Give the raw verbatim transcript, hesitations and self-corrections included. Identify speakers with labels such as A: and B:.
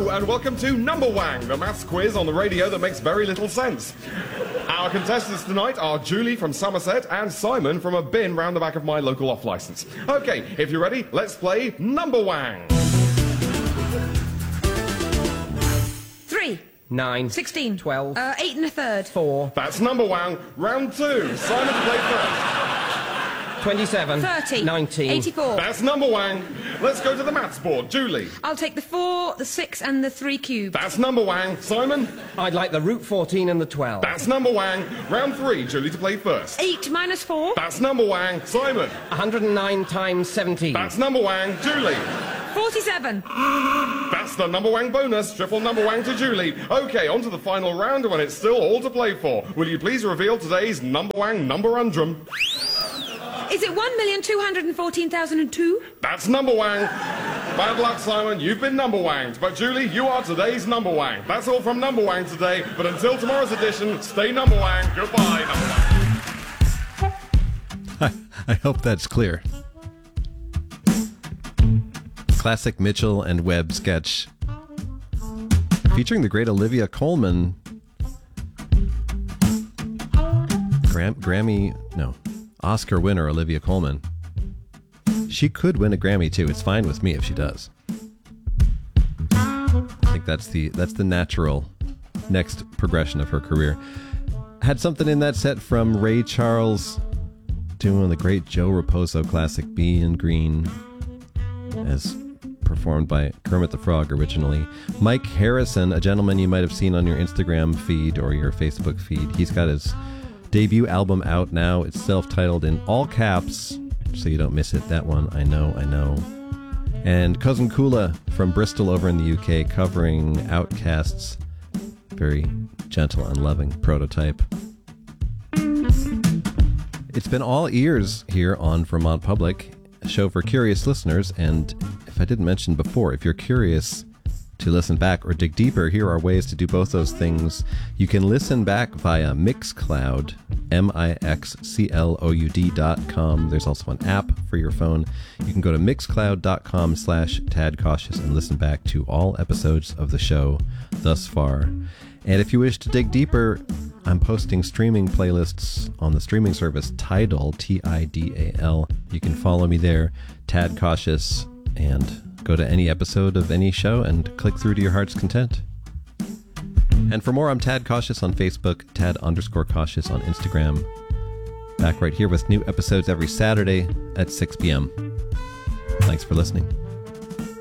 A: Hello and welcome to Number Wang, the maths quiz on the radio that makes very little sense. Our contestants tonight are Julie from Somerset and Simon from a bin round the back of my local off licence. Okay, if you're ready, let's play Number Wang.
B: Three.
C: Nine.
B: Sixteen.
C: Twelve.
B: Uh, eight and a third.
C: Four.
A: That's Number Wang. Round two. Simon to play first.
C: Twenty-seven.
B: Thirty.
C: Nineteen.
B: Eighty-four.
A: That's Number Wang. Let's go to the maths board. Julie.
B: I'll take the four, the six, and the three cubes.
A: That's Number Wang. Simon.
C: I'd like the root fourteen and the twelve.
A: That's Number Wang. Round three. Julie to play first.
B: Eight minus four.
A: That's Number Wang. Simon.
C: one hundred nine times seventeen.
A: That's Number Wang. Julie.
B: Forty-seven.
A: That's the Number Wang bonus. Triple Number Wang to Julie. Okay, on to the final round when it's still all to play for. Will you please reveal today's Number Wang numberundrum?
B: Is it one million two hundred fourteen thousand two?
A: That's Number Wang. Bad luck, Simon. You've been Number Wanged. But Julie, you are today's Number Wang. That's all from Number Wang today. But until tomorrow's edition, stay Number Wang. Goodbye, Number Wang.
D: I hope that's clear. Classic Mitchell and Webb sketch featuring the great Olivia Colman. Gram- Grammy, no, Oscar winner Olivia Colman. She could win a Grammy too. It's fine with me if she does. I think that's the that's the natural next progression of her career. Had something in that set from Ray Charles doing the great Joe Raposo classic Be in Green, as performed by Kermit the Frog originally. Mike Harrison, a gentleman you might have seen on your Instagram feed or your Facebook feed. He's got his debut album out now. It's self-titled in all caps, so you don't miss it. That one, I know, I know. And Cousin Kula from Bristol over in the U K, covering Outkast's very gentle and loving Prototype. It's been all ears here on Vermont Public, a show for curious listeners. And if I didn't mention before, if you're curious to listen back or dig deeper, here are ways to do both those things. You can listen back via Mixcloud, M I X C L O U D dot com. There's also an app for your phone. You can go to mixcloud.com slash tadcautious and listen back to all episodes of the show thus far. And if you wish to dig deeper, I'm posting streaming playlists on the streaming service Tidal, T I D A L. You can follow me there, Tad Cautious, and go to any episode of any show and click through to your heart's content. And for more, I'm Tad Cautious on Facebook, Tad underscore Cautious on Instagram. Back right here with new episodes every Saturday at six p.m. Thanks for listening.